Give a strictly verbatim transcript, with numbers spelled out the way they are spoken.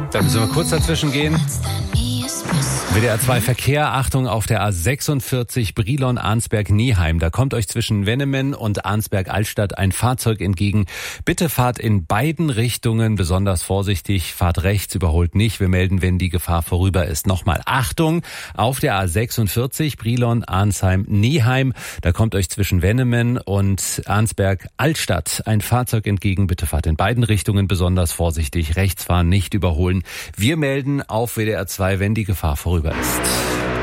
Da müssen wir kurz dazwischen gehen. W D R zwei Verkehr, Achtung auf der A sechsundvierzig Brilon-Arnsberg-Nieheim. Da kommt euch zwischen Wennemen und Arnsberg-Altstadt ein Fahrzeug entgegen. Bitte fahrt in beiden Richtungen besonders vorsichtig. Fahrt rechts, überholt nicht. Wir melden, wenn die Gefahr vorüber ist. Nochmal Achtung auf der A sechsundvierzig Brilon-Arnsheim-Nieheim. Da kommt euch zwischen Wennemen und Arnsberg-Altstadt ein Fahrzeug entgegen. Bitte fahrt in beiden Richtungen besonders vorsichtig. Rechts fahren, nicht überholen. Wir melden auf W D R zwei, wenn die Gefahr vorüber ist.